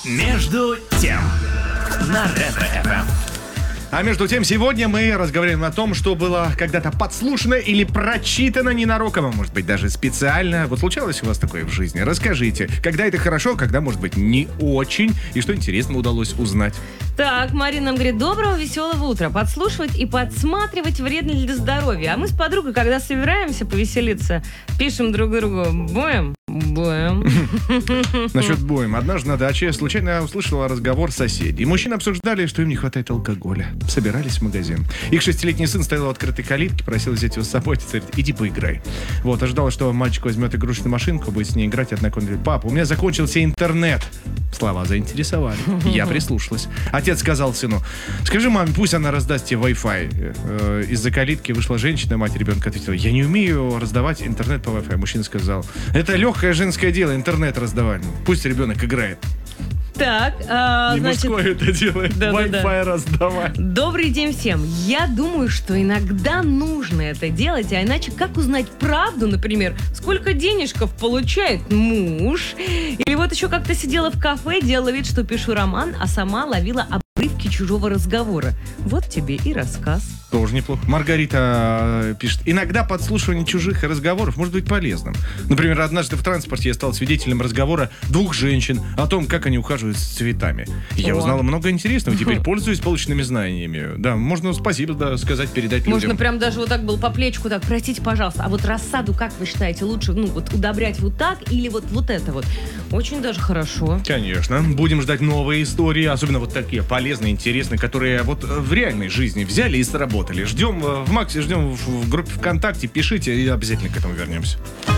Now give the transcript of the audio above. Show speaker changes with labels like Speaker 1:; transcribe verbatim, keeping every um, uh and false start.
Speaker 1: Между тем на Ретро-эф эм.
Speaker 2: А между тем, сегодня мы разговариваем о том, что было когда-то подслушано или прочитано ненароком, а может быть даже специально. Вот случалось у вас такое в жизни? Расскажите, когда это хорошо, когда, может быть, не очень, и что интересного удалось узнать.
Speaker 3: Так, Марина нам говорит: доброго, веселого утра. Подслушивать и подсматривать вредно для здоровья. А мы с подругой, когда собираемся повеселиться, пишем друг другу: будем? Будем.
Speaker 2: Насчет будем. Однажды на даче я случайно услышала разговор соседей. Мужчины обсуждали, что им не хватает алкоголя. Собирались в магазин. Их шестилетний сын стоял у открытой калитки, просил взять его с собой. Говорит: иди поиграй. Вот, ожидала, что мальчик возьмет игрушечную машинку, будет с ней играть. Однако он говорит: папа, у меня закончился интернет. Слова заинтересовали. Я прислушалась. Отец сказал сыну: скажи маме, пусть она раздаст тебе Wi-Fi. Из-за калитки вышла женщина, мать ребенка ответила: я не умею раздавать интернет по Wi-Fi. Мужчина сказал: это легкое женское дело, интернет раздавать. Пусть ребенок играет.
Speaker 3: Так, а,
Speaker 2: не
Speaker 3: значит...
Speaker 2: мужское это делает,
Speaker 3: да,
Speaker 2: Wi-Fi
Speaker 3: да, да.
Speaker 2: раздавать.
Speaker 3: Добрый день всем. Я думаю, что иногда нужно это делать, а иначе как узнать правду, например, сколько денежков получает муж? Или вот еще как-то сидела в кафе, делала вид, что пишу роман, а сама ловила обрывки чужого разговора. Вот тебе и рассказ.
Speaker 2: Тоже неплохо. Маргарита пишет: иногда подслушивание чужих разговоров может быть полезным. Например, однажды в транспорте я стал свидетелем разговора двух женщин о том, как они ухаживают за цветами. Я
Speaker 3: О.
Speaker 2: узнала много интересного, теперь пользуюсь полученными знаниями. Да, можно спасибо да, сказать, передать людям.
Speaker 3: Можно прям даже вот так был по плечику, так: простите, пожалуйста, а вот рассаду, как вы считаете, лучше, ну, вот удобрять вот так или вот, вот это вот? Очень даже хорошо.
Speaker 2: Конечно. Будем ждать новые истории, особенно вот такие полезные, интересные, которые вот в реальной жизни взяли и сработали. Ждем в Максе, ждем в группе ВКонтакте, пишите и обязательно к этому вернемся.